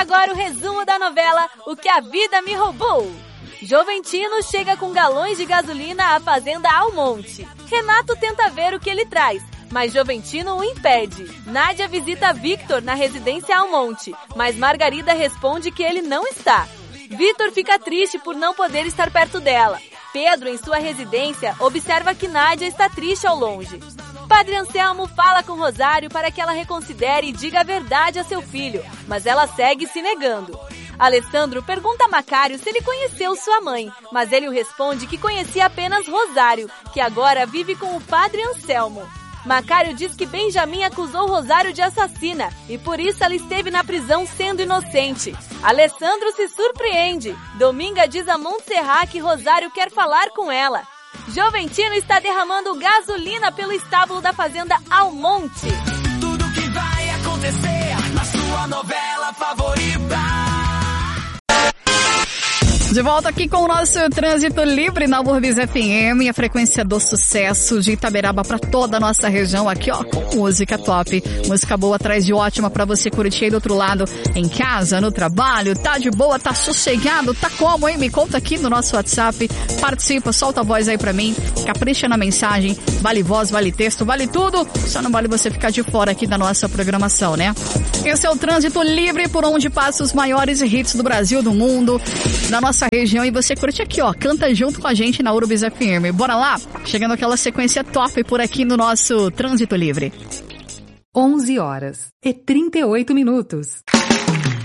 agora o resumo da novela O que a Vida Me Roubou. Joventino chega com galões de gasolina à fazenda Almonte. Renato tenta ver o que ele traz, mas Joventino o impede. Nádia visita Victor na residência Almonte, mas Margarida responde que ele não está. Victor fica triste por não poder estar perto dela. Pedro, em sua residência, observa que Nádia está triste ao longe. Padre Anselmo fala com Rosário para que ela reconsidere e diga a verdade a seu filho, mas ela segue se negando. Alessandro pergunta a Macário se ele conheceu sua mãe, mas ele o responde que conhecia apenas Rosário, que agora vive com o Padre Anselmo. Macário diz que Benjamin acusou Rosário de assassina e por isso ela esteve na prisão sendo inocente. Alessandro se surpreende. Dominga diz a Montserrat que Rosário quer falar com ela. Joventino está derramando gasolina pelo estábulo da fazenda Almonte. Tudo que vai acontecer na sua novela favorita. De volta aqui com o nosso Trânsito Livre na Urbis FM, a frequência do sucesso de Itaberaba para toda a nossa região aqui, ó, com música top, música boa atrás de ótima para você curtir aí do outro lado, em casa, no trabalho, tá de boa, tá sossegado, tá como, hein? Me conta aqui no nosso WhatsApp, participa, solta a voz aí pra mim, capricha na mensagem, vale voz, vale texto, vale tudo, só não vale você ficar de fora aqui da nossa programação, né? Esse é o Trânsito Livre, por onde passa os maiores hits do Brasil, do mundo, da nossa região, e você curte aqui, ó, canta junto com a gente na Urbis FM. Bora lá? Chegando aquela sequência top por aqui no nosso Trânsito Livre. 11h38.